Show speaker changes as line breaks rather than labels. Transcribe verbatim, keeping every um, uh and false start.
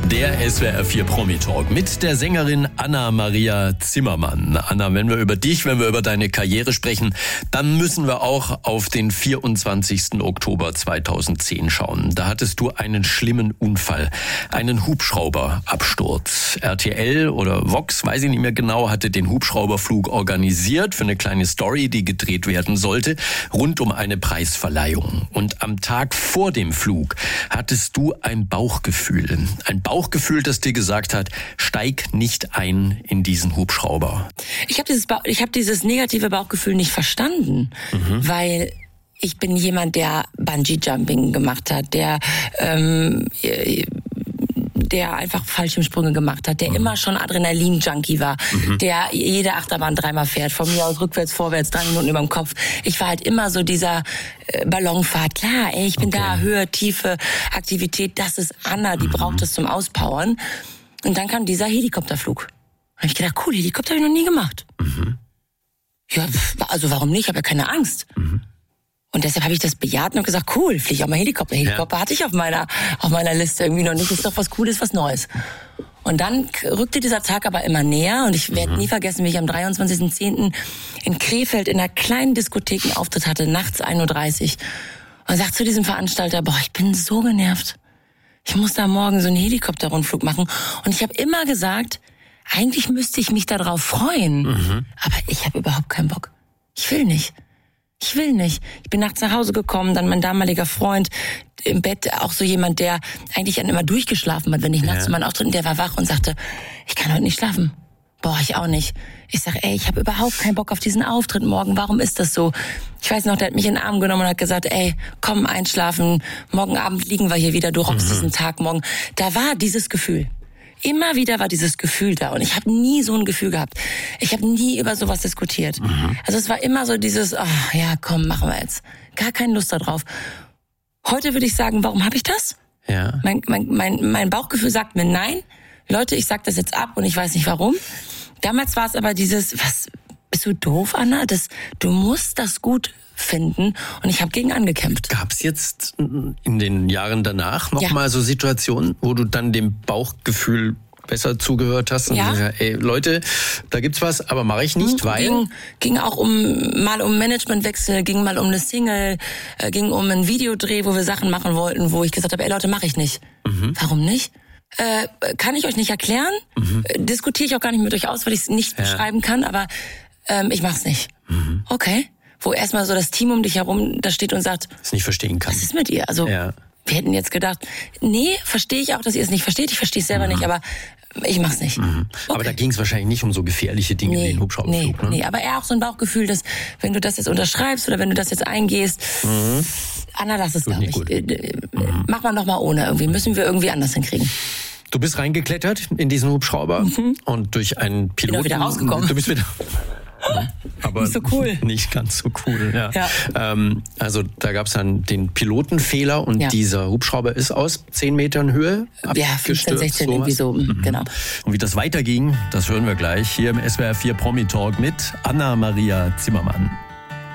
Der S W R vier Promi-Talk mit der Sängerin Anna-Maria Zimmermann. Anna, wenn wir über dich, wenn wir über deine Karriere sprechen, dann müssen wir auch auf den vierundzwanzigsten Oktober zweitausendzehn schauen. Da hattest du einen schlimmen Unfall, einen Hubschrauberabsturz. R T L oder Vox, weiß ich nicht mehr genau, hatte den Hubschrauberflug organisiert für eine kleine Story, die gedreht werden sollte, rund um eine Preisverleihung. Und am Tag vor dem Flug hattest du ein Bauchgefühl, ein Bauchgefühl, Bauchgefühl, das dir gesagt hat, steig nicht ein in diesen Hubschrauber.
Ich habe dieses, ba- ich hab dieses negative Bauchgefühl nicht verstanden, mhm. weil ich bin jemand, der Bungee-Jumping gemacht hat, der ähm, der einfach Fallschirmsprünge gemacht hat, der mhm. immer schon Adrenalin-Junkie war, mhm. der jede Achterbahn dreimal fährt, von mir aus rückwärts, vorwärts, drei Minuten überm Kopf. Ich war halt immer so dieser äh, Ballonfahrt. Klar, ey, ich bin okay. da, Höhe, Tiefe, Aktivität, das ist Anna, die mhm. braucht es zum Auspowern. Und dann kam dieser Helikopterflug. Da habe ich gedacht, cool, Helikopter habe ich noch nie gemacht. Mhm. Ja, also warum nicht? Ich habe ja keine Angst. Mhm. Und deshalb habe ich das bejaht und gesagt, cool, fliege ich auch mal Helikopter. Helikopter ja. hatte ich auf meiner auf meiner Liste irgendwie noch nicht. Ist doch was Cooles, was Neues. Und dann rückte dieser Tag aber immer näher und ich werde mhm. nie vergessen, wie ich am dreiundzwanzigsten zehnten in Krefeld in einer kleinen Diskothek einen Auftritt hatte, nachts ein Uhr dreißig. Und sagte zu diesem Veranstalter, boah, ich bin so genervt. Ich muss da morgen so einen Helikopterrundflug machen. Und ich habe immer gesagt, eigentlich müsste ich mich darauf freuen. Mhm. Aber ich habe überhaupt keinen Bock. Ich will nicht. Ich will nicht. Ich bin nachts nach Hause gekommen, dann mein damaliger Freund im Bett, auch so jemand, der eigentlich dann immer durchgeschlafen hat, wenn ich nachts ja. zu meinem Auftritt, der war wach und sagte, ich kann heute nicht schlafen. Boah, ich auch nicht. Ich sag, ey, ich habe überhaupt keinen Bock auf diesen Auftritt morgen. Warum ist das so? Ich weiß noch, der hat mich in den Arm genommen und hat gesagt, ey, komm, einschlafen. Morgen Abend liegen wir hier wieder, du rockst mhm. diesen Tag morgen. Da war dieses Gefühl. Immer wieder war dieses Gefühl da und ich habe nie so ein Gefühl gehabt. Ich habe nie über sowas diskutiert. Mhm. Also es war immer so dieses, oh, ja komm, machen wir jetzt. Gar keine Lust darauf. Heute würde ich sagen, warum habe ich das?
Ja.
Mein, mein, mein, mein Bauchgefühl sagt mir nein. Leute, ich sag das jetzt ab und ich weiß nicht warum. Damals war es aber dieses, was, bist du doof, Anna? Das, du musst das gut finden und ich habe gegen angekämpft.
Gab es jetzt in den Jahren danach noch ja. mal so Situationen, wo du dann dem Bauchgefühl besser zugehört hast und
ja.
gesagt, ey Leute, da gibt's was, aber mache ich nicht, weil
ging, ging auch um mal um Managementwechsel, ging mal um eine Single, äh, ging um einen Videodreh, wo wir Sachen machen wollten, wo ich gesagt habe, ey Leute, mache ich nicht. Mhm. Warum nicht? Äh, kann ich euch nicht erklären, mhm. äh, diskutiere ich auch gar nicht mit euch aus, weil ich es nicht ja. beschreiben kann, aber ähm, ich mach's nicht. Mhm. Okay. Wo erstmal so das Team um dich herum da steht und sagt,
es nicht verstehen kann.
Was ist mit ihr? Also
ja.
wir hätten jetzt gedacht, nee, verstehe ich auch, dass ihr es nicht versteht. Ich verstehe es selber mhm. nicht, aber ich mach's nicht.
Mhm. Okay. Aber da ging es wahrscheinlich nicht um so gefährliche Dinge
nee,
wie den Hubschrauberflug.
Nee,
ne?
nee, aber eher auch so ein Bauchgefühl, dass wenn du das jetzt unterschreibst oder wenn du das jetzt eingehst, mhm. Anna, lass es, glaube ich. Mhm. Mach mal noch mal ohne irgendwie. Müssen wir irgendwie anders hinkriegen.
Du bist reingeklettert in diesen Hubschrauber mhm. und durch einen Piloten...
Bin auch wieder rausgekommen.
Du bist wieder... Aber
nicht so cool.
Nicht ganz so cool, ja.
ja.
Ähm, also da gab es dann den Pilotenfehler und ja. dieser Hubschrauber ist aus zehn Metern Höhe abgestürzt.
Ja, fünfzehn, sechzehn irgendwie so, mhm. genau.
Und wie das weiterging, das hören wir gleich hier im S W R vier Promi Talk mit Anna-Maria Zimmermann.